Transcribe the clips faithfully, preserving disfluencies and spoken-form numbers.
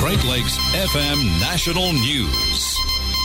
Great Lakes F M National News.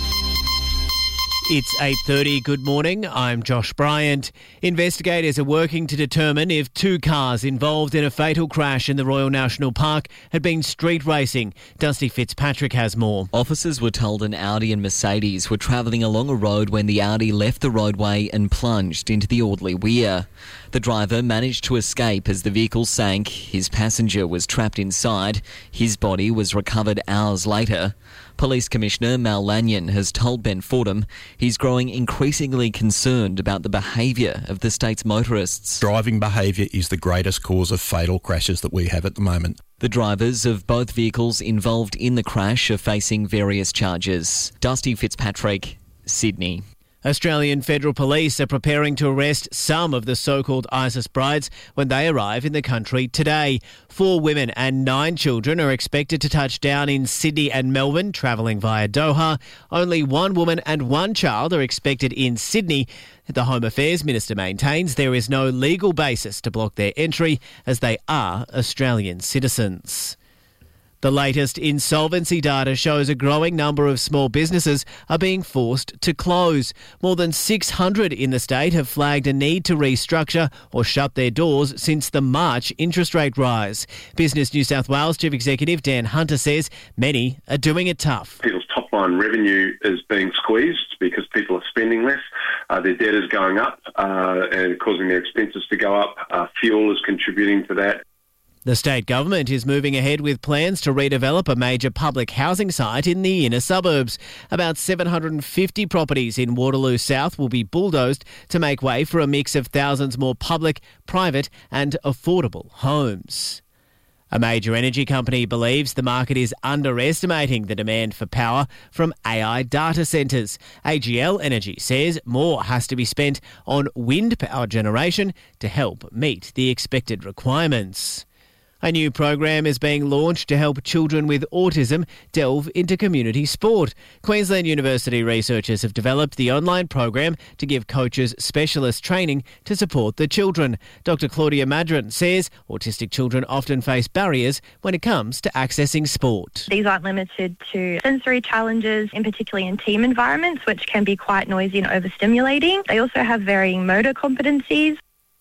It's eight thirty. Good morning. I'm Josh Bryant. Investigators are working to determine if two cars involved in a fatal crash in the Royal National Park had been street racing. Dusty Fitzpatrick has more. Officers were told an Audi and Mercedes were travelling along a road when the Audi left the roadway and plunged into the Audley Weir. The driver managed to escape as the vehicle sank. His passenger was trapped inside. His body was recovered hours later. Police Commissioner Mal Lanyon has told Ben Fordham he's growing increasingly concerned about the behaviour of the state's motorists. Driving behaviour is the greatest cause of fatal crashes that we have at the moment. The drivers of both vehicles involved in the crash are facing various charges. Dusty Fitzpatrick, Sydney. Australian Federal Police are preparing to arrest some of the so-called ISIS brides when they arrive in the country today. Four women and nine children are expected to touch down in Sydney and Melbourne, travelling via Doha. Only one woman and one child are expected in Sydney. The Home Affairs Minister maintains there is no legal basis to block their entry as they are Australian citizens. The latest insolvency data shows a growing number of small businesses are being forced to close. More than six hundred in the state have flagged a need to restructure or shut their doors since the March interest rate rise. Business New South Wales Chief Executive Dan Hunter says many are doing it tough. People's top line revenue is being squeezed because people are spending less. Uh, their debt is going up uh, and causing their expenses to go up. Uh, fuel is contributing to that. The state government is moving ahead with plans to redevelop a major public housing site in the inner suburbs. About seven hundred fifty properties in Waterloo South will be bulldozed to make way for a mix of thousands more public, private and affordable homes. A major energy company believes the market is underestimating the demand for power from A I data centres. A G L Energy says more has to be spent on wind power generation to help meet the expected requirements. A new program is being launched to help children with autism delve into community sport. Queensland University researchers have developed the online program to give coaches specialist training to support the children. Doctor Claudia Madron says autistic children often face barriers when it comes to accessing sport. These aren't limited to sensory challenges, in particularly in team environments, which can be quite noisy and overstimulating. They also have varying motor competencies.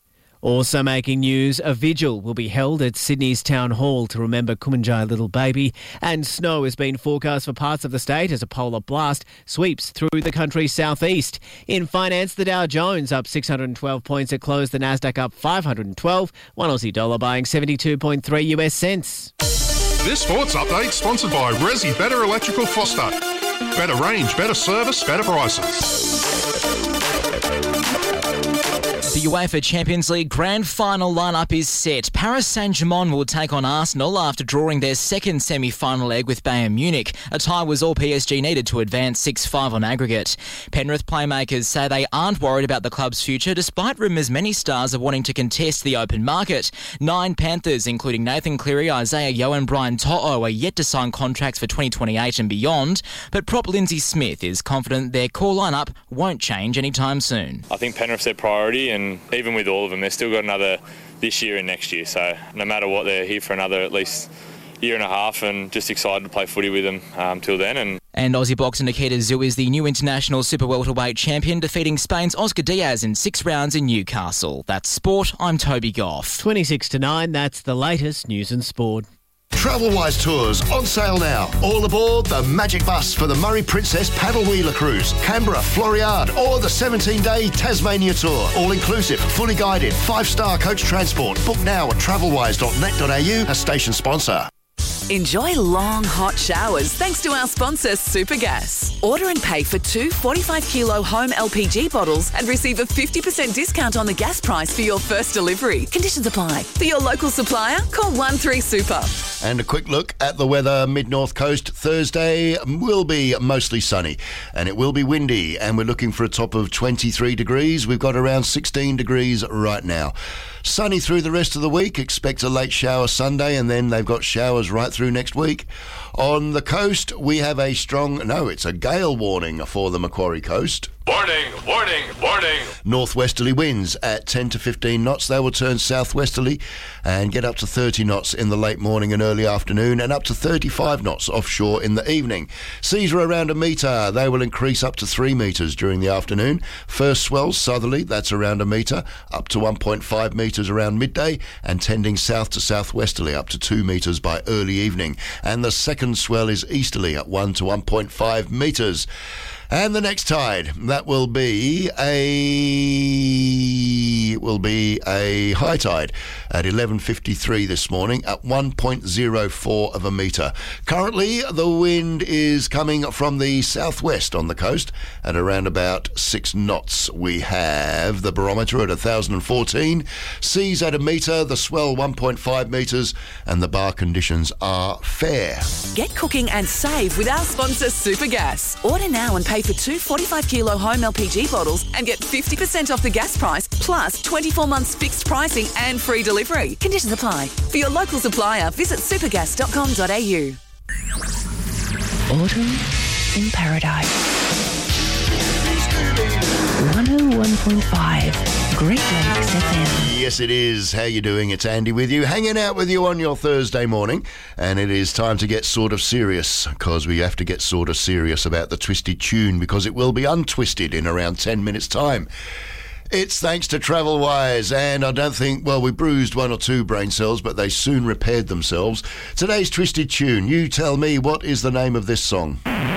Also making news, a vigil will be held at Sydney's Town Hall to remember Kumanjai little baby. And snow has been forecast for parts of the state as a polar blast sweeps through the country's southeast. In finance, the Dow Jones up six hundred twelve points at close, the Nasdaq up five hundred twelve, one Aussie dollar buying seventy-two point three U S cents. This sports update sponsored by Resi Better Electrical Foster. Better range, better service, better prices. The UEFA Champions League grand final lineup is set. Paris Saint-Germain will take on Arsenal after drawing their second semi-final leg with Bayern Munich. A tie was all P S G needed to advance six five on aggregate. Penrith playmakers say they aren't worried about the club's future despite rumours many stars are wanting to contest the open market. Nine Panthers, including Nathan Cleary, Isaiah Yeo and Brian To'o, are yet to sign contracts for twenty twenty-eight and beyond, but prop Lindsay Smith is confident their core lineup won't change anytime soon. I think Penrith's their priority, and even with all of them, they've still got another this year and next year. So no matter what, they're here for another at least year and a half, and just excited to play footy with them um, till then. And And Aussie boxer Nikita Zhu is the new international super welterweight champion, defeating Spain's Oscar Diaz in six rounds in Newcastle. That's sport. I'm Toby Goff. twenty-six to nine, that's the latest news and sport. Travelwise Tours on sale now. All aboard the Magic Bus for the Murray Princess Paddle Wheeler Cruise, Canberra, Floriade, or the seventeen-day Tasmania Tour. All inclusive, fully guided, five-star coach transport. Book now at travelwise dot net dot a u, a station sponsor. Enjoy long, hot showers thanks to our sponsor, Supergas. Order and pay for two forty-five kilo home L P G bottles and receive a fifty percent discount on the gas price for your first delivery. Conditions apply. For your local supplier, call one three super. And a quick look at the weather. Mid-North Coast Thursday will be mostly sunny and it will be windy, and we're looking for a top of twenty-three degrees. We've got around sixteen degrees right now. Sunny through the rest of the week. Expect a late shower Sunday, and then they've got showers right through next week. On the coast, we have a strong, no, it's a gale warning for the Macquarie Coast. Warning, warning, warning. Northwesterly winds at ten to fifteen knots. They will turn southwesterly and get up to thirty knots in the late morning and early afternoon, and up to thirty-five knots offshore in the evening. Seas are around a metre. They will increase up to three metres during the afternoon. First swells southerly, that's around a metre, up to one point five metres around midday, and tending south to southwesterly up to two metres by early evening. And the second swell is easterly at one to one point five metres. And the next tide, that will be a will be a high tide at eleven fifty-three this morning at one point oh four of a metre. Currently, the wind is coming from the southwest on the coast at around about six knots. We have the barometer at one thousand fourteen, seas at a metre, the swell one point five metres, and the bar conditions are fair. Get cooking and save with our sponsor Supergas. Order now and pay for two forty-five kilo home L P G bottles and get fifty percent off the gas price, plus twenty-four months fixed pricing and free delivery. Conditions apply. For your local supplier, visit supergas dot com dot a u. Autumn in Paradise. one oh one point five Great Lakes F M. Yes, it is. How you doing? It's Andy with you, hanging out with you on your Thursday morning, and it is time to get sort of serious, because we have to get sort of serious about the Twisted Tune, because it will be untwisted in around ten minutes' time. It's thanks to Travelwise, and I don't think, well, we bruised one or two brain cells, but they soon repaired themselves. Today's Twisted Tune, you tell me, what is the name of this song?